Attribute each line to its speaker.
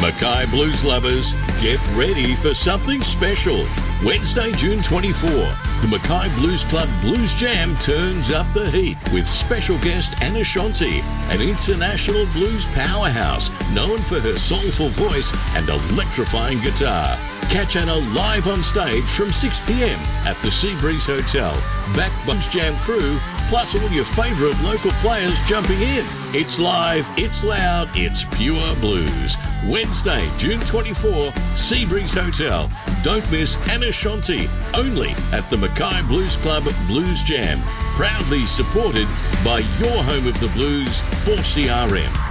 Speaker 1: Mackay Blues lovers, get ready for something special. Wednesday, June 24, the Mackay Blues Club Blues Jam turns up the heat with special guest Anna Shanti, an international blues powerhouse known for her soulful voice and electrifying guitar. Catch Anna live on stage from 6 p.m. at the Seabreeze Hotel, backed by Blues Jam crew, plus all your favourite local players jumping in. It's live, it's loud, it's pure blues. Wednesday, June 24, Seabreeze Hotel. Don't miss Anna Shanti, only at the Mackay Blues Club Blues Jam. Proudly supported by your home of the blues, 4CRM.